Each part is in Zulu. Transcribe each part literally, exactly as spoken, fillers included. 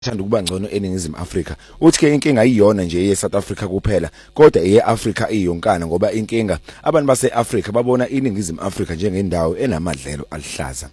thanda ukuba ngcono eningizimu Afrika uthi ke inkinga iyona nje ye South Africa kuphela kodwa eye Africa iyonkana ngoba inkinga abantu base Africa babona iningizimu Afrika njengendawo enamadlelo alihlaza.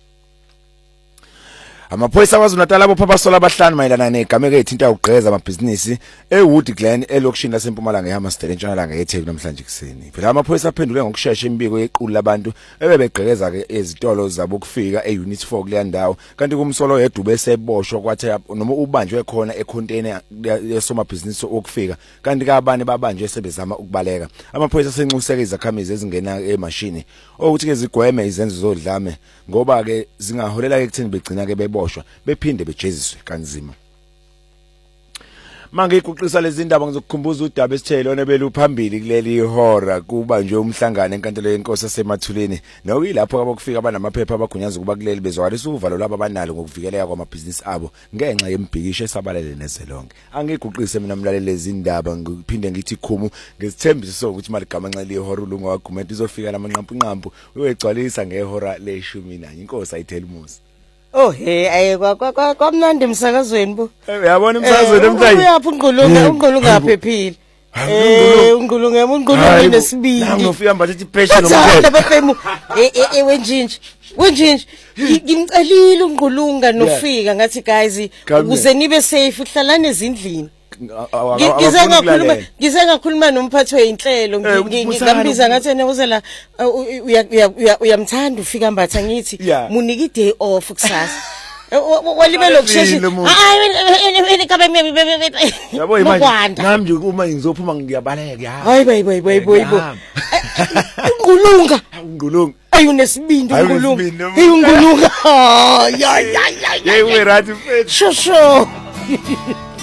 Amaphoyisa kwaZulu-Natal abophabasola abahlanu mayelana negameko ethinta ukugqeza amabhizinisi eWood Glen elokishini laseMpumalanga eHammersdale entshonalanga yeTheku namhlanje kuseni. Phela amaphoyisa aphendule ngokusheshsha imibiko yequlu labantu ebebegqekeza ke ezitolo zabo kufika eUnit four kuleya ndawo kanti kumsolo yedwa bese boshwa kwathi noma ubanjwe khona econtainer yesomabhizinisi okufika kanti ka abanye babanjwe sebezama ukubaleka. Amaphoyisa senxuseka izakhamizi ezingena emashini ukuthi ke zigweme izenzo zodlame ngoba ke zingaholela ekutheni begcina ke beboshwa bephinde bejeziswe kanzima. Manje ikuqisa lezi ndaba ngizokukhumbuza udaba esithelo nebelu phambili kuleli ihora kuba nje umhlangano enkantolo yenkosi yaseMathuleni nokuyilapho abakufika abanamaphepha abagunyaza kuba kuleli bezwakalisa uvalo labo abanalo ngokuvikeleka kwamabhizinisi abo ngenxa yembhikisho esabalele nezelonke. Angikuqise mina mlaleli lezi ndaba ngiphinde ngithi khumu ngesithembiso ukuthi maligama nxele ihora ulungu wagumenta izofika lamanqampu nqampu uyegcwalisa ngehora leshumi nanye. Inkosi ayithela umusa. Oh hey aye kwa kwa kwamnandi emsakazweni bo. Uyabona emsakazweni emhlanje. Uyaphi ungqulunga ungqulunga aphephile. Eh ungqulunga ungqulunga nesibindi. Nangu ufika mbathe iphesha nomthetho. Bafemu eh eh wenjinji. Wenjinji ngimcelile ungqulunga nofika ngathi guys ukuze nibe safe uhlalane ezindlini. Ngize ngakhuluma ngize ngakhuluma nomphathi weinhlelo ngigambiza ngathi yena uzela uyamthanda ufika mbatha ngithi munika iday off kusasa walibe lokusheshi hayi kabe yabo imanje ngami nje uma ngizophuma ngiyabaleka hayi bayi bayi bayi bayi ungqulunga ungqulunga ayunesibindi ungqulunga hey ungqulunga ya ya ya hey we right shosho